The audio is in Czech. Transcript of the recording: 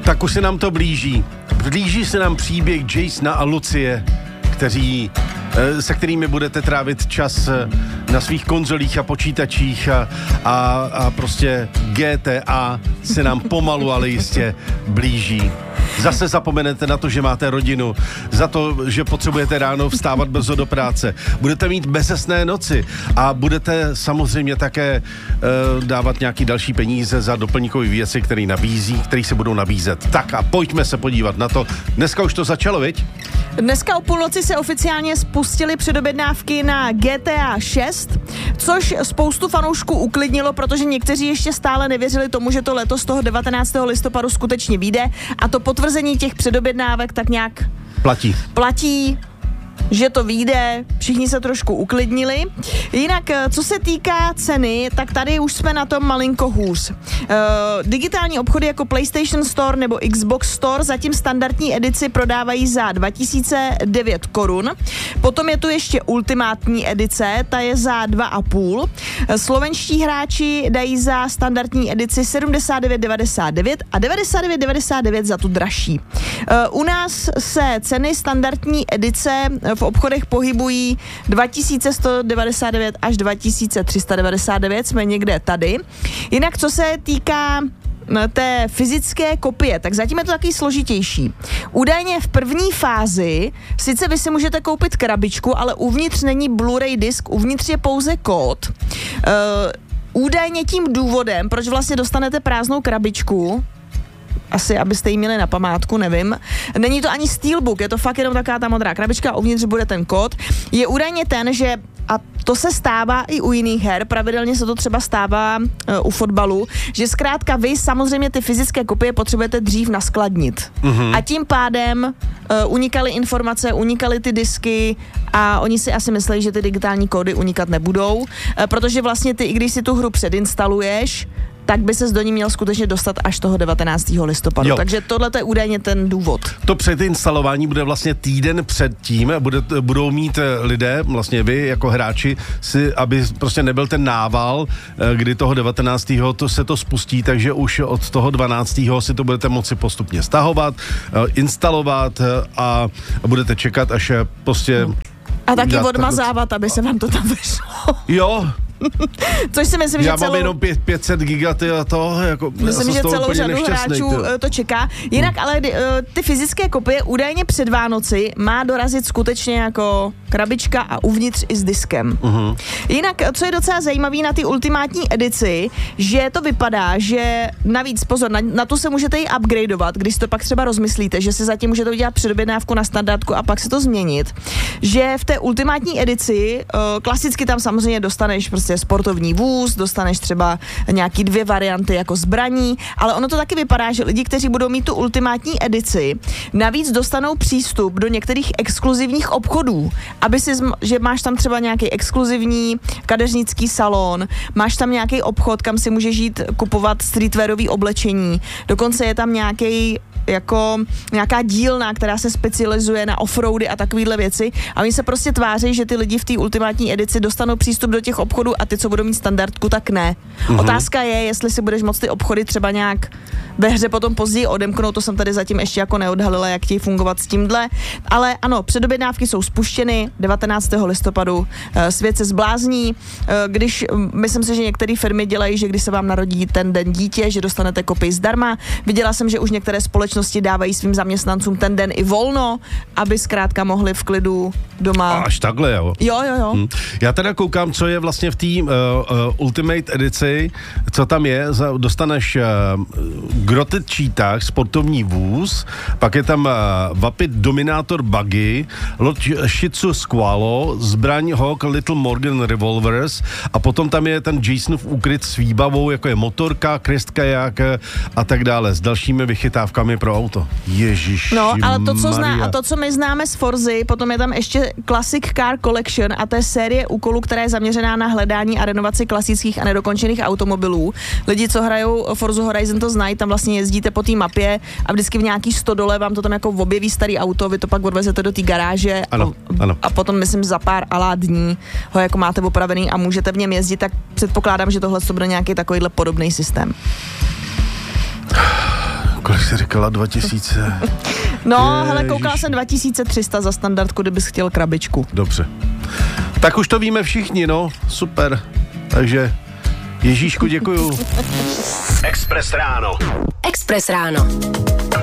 Tak už se nám to blíží. Blíží se nám příběh Jasona a Lucie, se kterými budete trávit čas na svých konzolích a počítačích a prostě GTA se nám pomalu, ale jistě blíží. Zase zapomenete na to, že máte rodinu, za to, že potřebujete ráno vstávat brzo do práce. Budete mít bezesné noci a budete samozřejmě také dávat nějaký další peníze za doplňkové věci, které se budou nabízet. Tak a pojďme se podívat na to. Dneska už to začalo, viď? Dneska o půlnoci se oficiálně spustily předobjednávky na GTA 6, což spoustu fanoušků uklidnilo, protože někteří ještě stále nevěřili tomu, že to letos toho 19. listopadu skutečně vyjde, a to potvrzení těch předobjednávek tak nějak platí, že to vyjde, všichni se trošku uklidnili. Jinak, co se týká ceny, tak tady už jsme na tom malinko hůř. Digitální obchody jako PlayStation Store nebo Xbox Store zatím standardní edici prodávají za 2009 korun. Potom je tu ještě ultimátní edice, ta je za 2,5. Slovenští hráči dají za standardní edici 79,99 a 99,99 za tu dražší. U nás se ceny standardní edice v obchodech pohybují 2199 až 2399, jsme někde tady. Jinak, co se týká té fyzické kopie, tak zatím je to taky složitější. Údajně v první fázi sice vy si můžete koupit krabičku, ale uvnitř není Blu-ray disk, uvnitř je pouze kód. Údajně tím důvodem, proč vlastně dostanete prázdnou krabičku, asi abyste ji měli na památku, nevím. Není to ani steelbook, je to fakt jenom taková ta modrá krabička a uvnitř bude ten kód. Je údajně ten, že, a to se stává i u jiných her, pravidelně se to třeba stává u fotbalu, že zkrátka vy samozřejmě ty fyzické kopie potřebujete dřív naskladnit. Mm-hmm. A tím pádem unikaly informace, unikaly ty disky a oni si asi myslí, že ty digitální kódy unikat nebudou, protože vlastně ty, i když si tu hru předinstaluješ, tak by ses do ní měl skutečně dostat až toho 19. listopadu. Jo. Takže tohle je údajně ten důvod. To předinstalování bude vlastně týden před tím, budou mít lidé, vlastně vy jako hráči, aby prostě nebyl ten nával, kdy toho 19. se to spustí, takže už od toho 12. si to budete moci postupně stahovat, instalovat a budete čekat, až prostě... A taky odmazávat, aby se vám to tam vyšlo. Jo. Což si myslím, že mám jenom 500 gigaty a to, jako... Myslím, že celou řadu hráčů to čeká. Jinak ale ty fyzické kopie údajně před Vánoci má dorazit skutečně jako krabička a uvnitř i s diskem. Uh-huh. Jinak, co je docela zajímavý na ty ultimátní edici, že to vypadá, že navíc, pozor, na tu se můžete i upgradeovat, když to pak třeba rozmyslíte, že si zatím můžete udělat předobjednávku na standardku a pak se to změnit, že v té ultimátní edici klasicky tam samozřejmě dostaneš prostě sportovní vůz, dostaneš třeba nějaký 2 varianty jako zbraní, ale ono to taky vypadá, že lidi, kteří budou mít tu ultimátní edici, navíc dostanou přístup do některých exkluzivních obchodů, aby si, že máš tam třeba nějaký exkluzivní kadeřnický salon, máš tam nějaký obchod, kam si můžeš jít kupovat streetwearový oblečení, dokonce je tam nějaká dílna, která se specializuje na offroady a takovýhle věci a oni se prostě tváří, že ty lidi v té ultimátní edici dostanou přístup do těch obchodů a ty, co budou mít standardku, tak ne. Mm-hmm. Otázka je, jestli si budeš moct ty obchody třeba nějak ve hře potom později odemknout, to jsem tady zatím ještě jako neodhalila, jak chtějí fungovat s tímhle, ale ano, předobjednávky jsou spuštěny 19. listopadu, svět se zblázní, myslím si, že některé firmy dělají, že když se vám narodí ten den dítě, že dostanete kopii zdarma. Viděla jsem, že už některé společnosti dávají svým zaměstnancům ten den i volno, aby zkrátka mohli v klidu doma. Až takhle, jo? Jo. Já teda koukám, co je vlastně v té Ultimate edici, co tam je, dostaneš Grotted Cheetah, sportovní vůz, pak je tam Vapid Dominator Buggy, loď Shitsu Squalo, zbraň Hawk Little Morgan Revolvers a potom tam je ten Jasonův úkryt s výbavou, jako je motorka, Crest kajak a tak dále, s dalšími vychytávkami pro auto. Ježiš. No, ale to, co my známe z Forzy, potom je tam ještě Classic Car Collection a to je série úkolů, která je zaměřená na hledání a renovaci klasických a nedokončených automobilů. Lidi, co hrajou Forza Horizon, to znají, tam vlastně jezdíte po té mapě a vždycky v nějaký stodole vám to tam jako objeví starý auto, vy to pak odvezete do té garáže ano. A potom, myslím, za pár dní ho jako máte opravený a můžete v něm jezdit, tak předpokládám, že tohle bude nějaký takovýhle podobný systém. Kolik Tak jsi říkala 2000. No, hele, koukala jsem 2300 za standardku, kdybys chtěl krabičku. Dobře. Tak už to víme všichni, no. Super. Takže Ježíšku, děkuju. Express ráno.